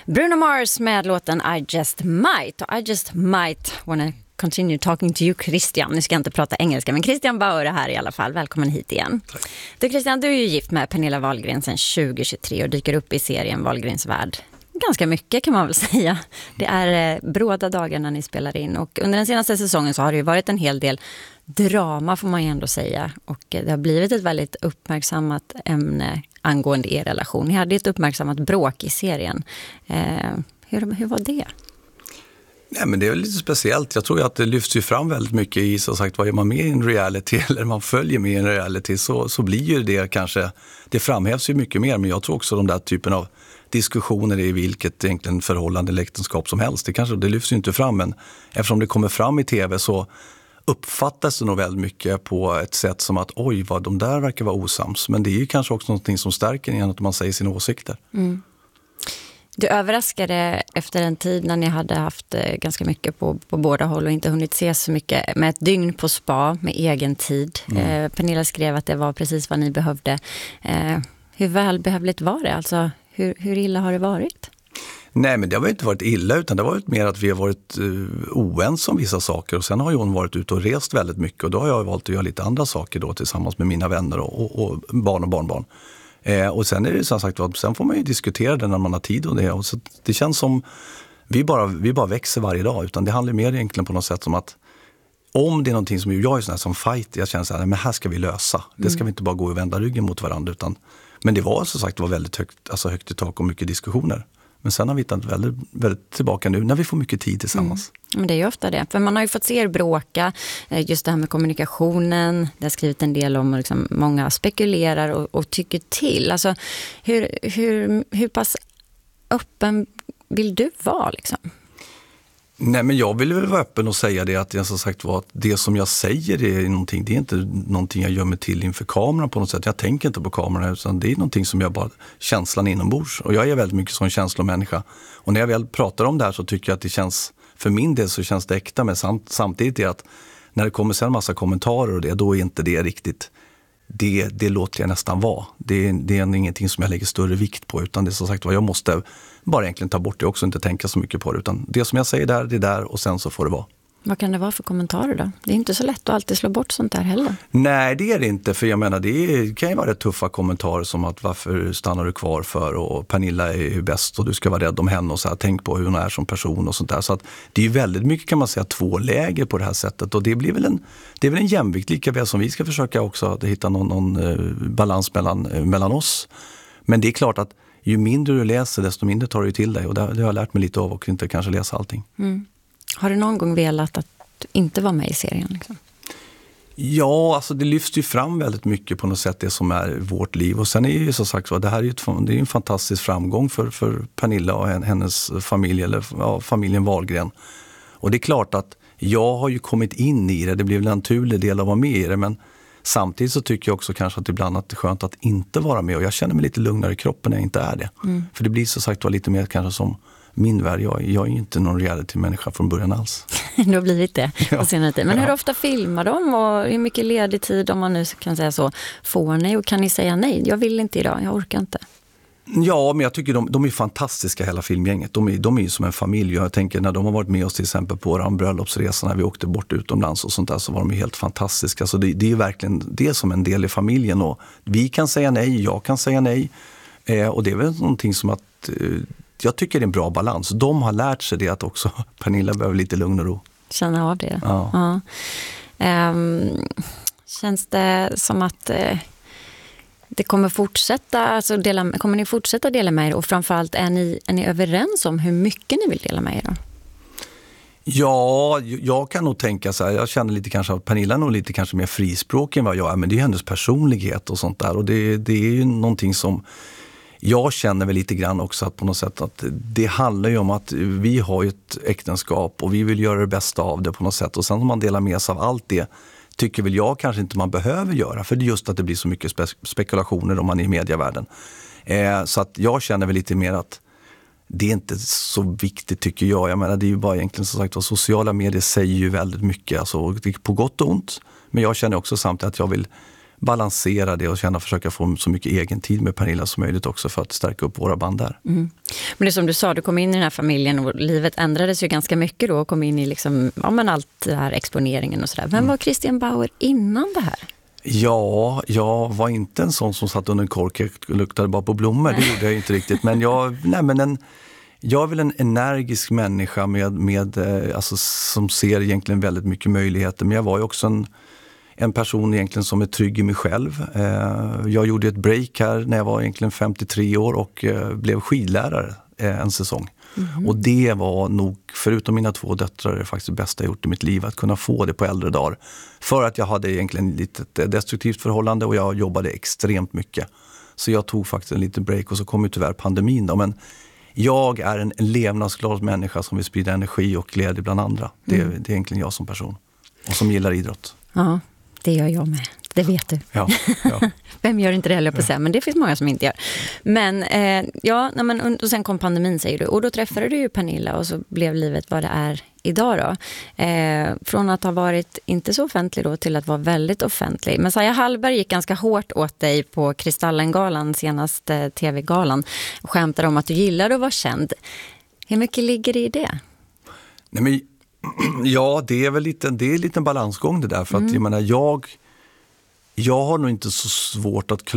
Bruno Mars med låten I Just Might. Och I Just Might wanna continue talking to you, Christian. Nu ska jag inte prata engelska, men Christian Bauer är här i alla fall. Välkommen hit igen. Tack. Du Christian, du är ju gift med Pernilla Wahlgren sedan 2023 och dyker upp i serien Wahlgrens värld. Ganska mycket kan man väl säga. Det är bråda dagar när ni spelar in. Och under den senaste säsongen så har det ju varit en hel del drama, får man ju ändå säga. Och det har blivit ett väldigt uppmärksammat ämne angående er relation. Ni hade ett uppmärksammat bråk i serien. Hur var det? Nej, men det är lite speciellt. Jag tror att det lyfts ju fram väldigt mycket i, så sagt, vad är man med i en reality eller man följer med i en reality så blir ju det kanske, det framhävs ju mycket mer, men jag tror också de där typen av diskussioner i vilket egentligen förhållande eller äktenskap som helst, det lyfts ju inte fram, men eftersom det kommer fram i tv så uppfattas det nog väldigt mycket på ett sätt som att oj, vad de där verkar vara osams, men det är ju kanske också någonting som stärker igen att man säger sina åsikter. Mm. Du överraskade efter en tid när ni hade haft ganska mycket på båda håll och inte hunnit se så mycket med ett dygn på spa med egen tid. Pernilla skrev att det var precis vad ni behövde. Hur välbehövligt var det? Alltså, hur illa har det varit? Nej, men det har inte varit illa, utan det har varit mer att vi har varit oense om vissa saker, och sen har ju hon varit ute och rest väldigt mycket, och då har jag valt att göra lite andra saker då tillsammans med mina vänner och barn och barnbarn. Och sen är det som sagt, sen får man ju diskutera det när man har tid och det. Och så det känns som vi bara växer varje dag, utan det handlar mer egentligen på något sätt som att om det är någonting som jag är sån här som fight, jag känner så här, men här ska vi lösa. Det ska vi inte bara gå och vända ryggen mot varandra, utan men det var som sagt, det var väldigt högt i tak och mycket diskussioner. Men sen har vi hittat väldigt, väldigt tillbaka nu när vi får mycket tid tillsammans. Men det är ju ofta det. För man har ju fått se er bråka. Just det här med kommunikationen. Det har skrivit en del om, och liksom många spekulerar och tycker till. Alltså, hur pass öppen vill du vara liksom? Nej, men jag vill väl vara öppen och säga det att jag som sagt var att det som jag säger är någonting, det är inte någonting jag gör mig till inför kameran på något sätt. Jag tänker inte på kameran, utan det är någonting som jag bara, känslan inombords. Och jag är väldigt mycket som känslomänniska. Och när jag väl pratar om det här så tycker jag att det känns, för min del så känns det äkta, men samtidigt är att när det kommer sen en massa kommentarer och det, då är inte det riktigt, det låter jag nästan vara. Det är ingenting som jag lägger större vikt på, utan det är som sagt vad jag måste bara egentligen ta bort det också, inte tänka så mycket på det, utan det som jag säger där, det är där, och sen så får det vara. Vad kan det vara för kommentarer då? Det är inte så lätt att alltid slå bort sånt där heller. Nej, det är det inte, för jag menar det kan ju vara tuffa kommentarer som att varför stannar du kvar för, och Pernilla är ju bäst och du ska vara rädd om henne och så här, tänk på hur hon är som person och sånt där. Så att det är ju väldigt mycket, kan man säga, två läger på det här sättet, och det blir väl en jämvikt, lika väl som vi ska försöka också att hitta någon balans mellan oss. Men det är klart att ju mindre du läser, desto mindre tar du till dig, och det har jag lärt mig lite av, och inte kanske läsa allting. Har du någon gång velat att du inte var med i serien liksom? Ja, alltså det lyfts ju fram väldigt mycket på något sätt, det som är vårt liv. Och sen är ju så sagt, det här är det är en fantastisk framgång för Pernilla och hennes familj, eller familjen Wahlgren. Och det är klart att jag har ju kommit in i det, det blir väl en naturlig del av att vara med i det, men samtidigt så tycker jag också kanske att ibland att det är skönt att inte vara med, och jag känner mig lite lugnare i kroppen när jag inte är det. För det blir så sagt lite mer kanske som min värld. Jag är ju inte någon reality-människa från början alls. Du har blivit det på senare tid. Men hur ofta filmar de, och hur mycket ledig tid, om man nu kan säga så, får ni, och kan ni säga nej? Jag vill inte idag, jag orkar inte. Ja, men jag tycker de är fantastiska, hela filmgänget. De är ju som en familj. Jag tänker när de har varit med oss till exempel på vår bröllopsresa, när vi åkte bort utomlands och sånt där, så var de ju helt fantastiska. Så det är ju verkligen det som en del i familjen, och vi kan säga nej, jag kan säga nej. Och det är väl någonting som att jag tycker det är en bra balans. De har lärt sig det, att också Pernilla behöver lite lugn och ro. Känna av det. Ja. Känns det som att det kommer fortsätta, alltså kommer ni fortsätta dela med er, och framförallt är ni överens om hur mycket ni vill dela med er då? Ja, jag kan nog tänka så här, jag känner lite kanske att Pernilla är nog lite kanske mer frispråkig än vad jag är, men det är hennes personlighet och sånt där, och det är ju någonting som jag känner väl lite grann också, att på något sätt att det handlar ju om att vi har ju ett äktenskap och vi vill göra det bästa av det på något sätt, och sen om man delar med sig av allt det tycker väl jag kanske inte man behöver göra, för det är just att det blir så mycket spekulationer om man är i medievärlden. Så att jag känner väl lite mer att det är inte så viktigt, tycker jag. Jag menar, det är ju bara egentligen som sagt att sociala medier säger ju väldigt mycket, alltså på gott och ont. Men jag känner också samtidigt att jag vill balansera det och försöka få så mycket egen tid med Pernilla som möjligt också för att stärka upp våra band där. Men det är som du sa, du kom in i den här familjen och livet ändrades ju ganska mycket då och kom in i liksom, allt det här exponeringen och sådär. Vem var Christian Bauer innan det här? Ja, jag var inte en sån som satt under en kork och luktade bara på blommor, det gjorde jag inte riktigt. Men jag är väl en energisk människa alltså, som ser egentligen väldigt mycket möjligheter. Men jag var ju också en person egentligen som är trygg i mig själv. Jag gjorde ett break här när jag var egentligen 53 år och blev skidlärare en säsong. Och det var nog, förutom mina 2 döttrar, det faktiskt det bästa jag gjort i mitt liv, att kunna få det på äldre dagar. För att jag hade egentligen lite destruktivt förhållande och jag jobbade extremt mycket. Så jag tog faktiskt en liten break och så kom ju tyvärr pandemin då. Men jag är en levnadsglad människa som vill sprida energi och glädje bland andra. Det är egentligen jag som person och som gillar idrott. Ja, det gör jag med. Det vet du. Ja. Vem gör inte det heller på sig? Men det finns många som inte gör. Men och sen kom pandemin, säger du. Och då träffade du ju Pernilla och så blev livet vad det är idag då. Från att ha varit inte så offentlig då till att vara väldigt offentlig. Messiah Hallberg gick ganska hårt åt dig på Kristallengalan, senaste tv-galan. Och skämtade om att du gillade att vara känd. Hur mycket ligger det i det? Nej, men ja, det är väl en liten balansgång det där. För att jag menar, jag har nog inte så svårt att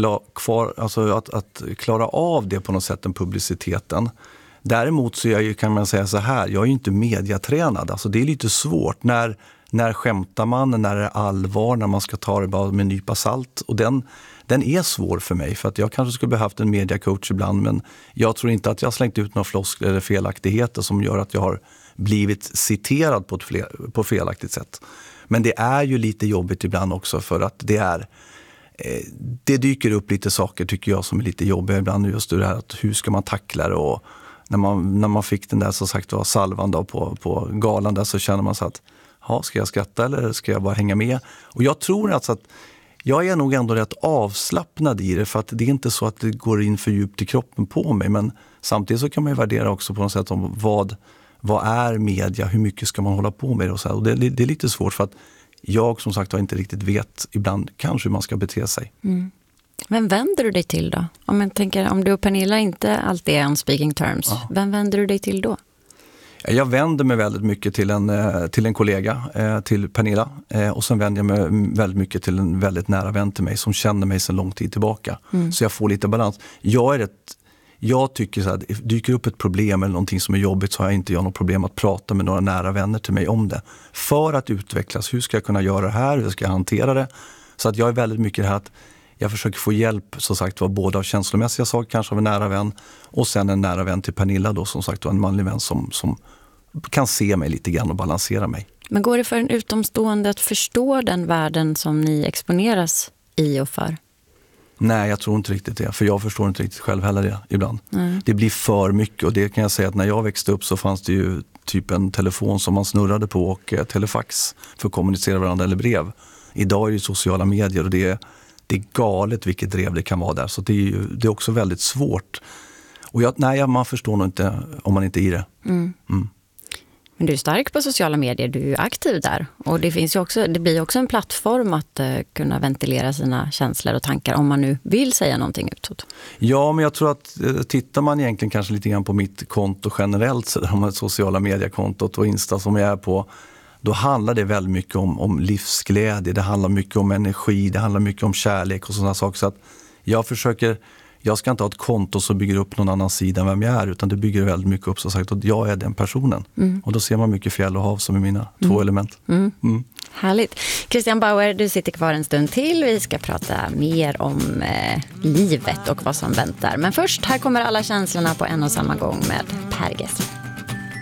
klara av det på något sätt, den publiciteten. Däremot så kan man säga så här, jag är ju inte mediatränad. Alltså det är lite svårt. När skämtar man, när det är allvar, när man ska ta det bara med en nypa salt. Och den är svår för mig, för att jag kanske skulle behövt en mediacoach ibland, men jag tror inte att jag har slängt ut några floskler eller felaktigheter som gör att jag har blivit citerad på felaktigt sätt. Men det är ju lite jobbigt ibland också, för att det dyker upp lite saker, tycker jag, som är lite jobbiga ibland. Just det här att hur ska man tackla det, och när man fick den där, så sagt, var salvan då på galan där, så känner man så att ska jag skratta eller ska jag bara hänga med? Och jag tror alltså att jag är nog ändå rätt avslappnad i det, för att det är inte så att det går in för djupt i kroppen på mig, men samtidigt så kan man ju värdera också på något sätt om vad är media, hur mycket ska man hålla på med det och så här. Och det är lite svårt, för att jag som sagt inte riktigt vet ibland kanske hur man ska bete sig. Vem vänder du dig till då? Om du och Pernilla inte alltid är on speaking terms, vem vänder du dig till då? Jag vänder mig väldigt mycket till en kollega, till Pernilla. Och sen vänder jag mig väldigt mycket till en väldigt nära vän till mig som känner mig sedan lång tid tillbaka. Så jag får lite balans. Jag tycker så här, dyker upp ett problem eller någonting som är jobbigt, så har jag inte något problem att prata med några nära vänner till mig om det. För att utvecklas, hur ska jag kunna göra det här, hur ska jag hantera det? Så att jag är väldigt mycket det här att jag försöker få hjälp, som sagt, både av känslomässiga saker, kanske av en nära vän, och sen en nära vän till Pernilla då, som sagt, en manlig vän som kan se mig lite grann och balansera mig. Men går det för en utomstående att förstå den världen som ni exponeras i och för? Nej, jag tror inte riktigt det. För jag förstår inte riktigt själv heller det ibland. Det blir för mycket, och det kan jag säga att när jag växte upp så fanns det ju typ en telefon som man snurrade på och telefax för att kommunicera varandra, eller brev. Idag är det ju sociala medier och det är galet vilket drev det kan vara där. Så det är också väldigt svårt. Och man förstår nog inte om man inte är i det. Men du är stark på sociala medier, du är aktiv där. Och det blir också en plattform att kunna ventilera sina känslor och tankar om man nu vill säga någonting utåt. Ja, men jag tror att tittar man egentligen kanske lite grann på mitt konto generellt, så de här sociala mediekontot och Insta som jag är på, då handlar det väldigt mycket om livsglädje, det handlar mycket om energi, det handlar mycket om kärlek och sådana saker. Så att jag ska inte ha ett konto som bygger upp någon annan sida än vem jag är, utan det bygger väldigt mycket upp, så sagt, att jag är den personen. Och då ser man mycket fjäll och hav som är mina 2 element. Härligt. Christian Bauer, du sitter kvar en stund till. Vi ska prata mer om livet och vad som väntar. Men först, här kommer alla känslorna på en och samma gång med Per Gessle.